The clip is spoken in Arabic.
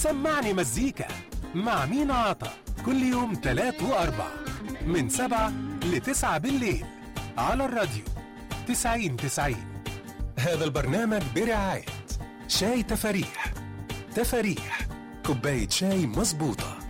سمعني مزيكا مع مينا عطا كل يوم 3 و4 من 7 ل9 بالليل على الراديو 90-90. هذا البرنامج برعاية شاي تفاريح. تفاريح كوباية شاي مظبوطة.